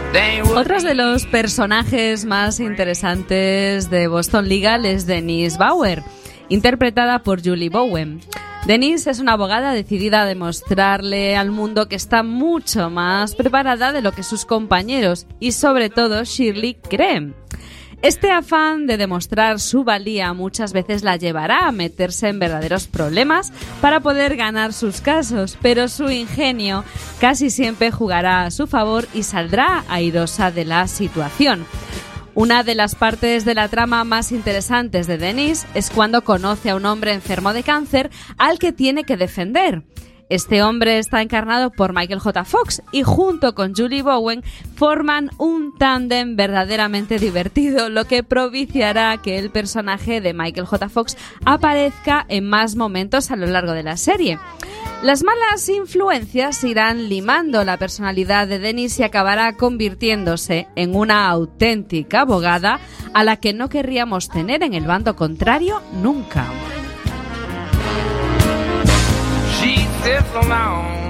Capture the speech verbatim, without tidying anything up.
Otros de los personajes más interesantes de Boston Legal es Denise Bauer, interpretada por Julie Bowen. Denise es una abogada decidida a demostrarle al mundo que está mucho más preparada de lo que sus compañeros y sobre todo Shirley creen. Este afán de demostrar su valía muchas veces la llevará a meterse en verdaderos problemas para poder ganar sus casos, pero su ingenio casi siempre jugará a su favor y saldrá airosa de la situación. Una de las partes de la trama más interesantes de Denise es cuando conoce a un hombre enfermo de cáncer al que tiene que defender. Este hombre está encarnado por Michael J. Fox y junto con Julie Bowen forman un tándem verdaderamente divertido, lo que propiciará que el personaje de Michael J. Fox aparezca en más momentos a lo largo de la serie. Las malas influencias irán limando la personalidad de Denise y acabará convirtiéndose en una auténtica abogada a la que no querríamos tener en el bando contrario nunca. She sits alone.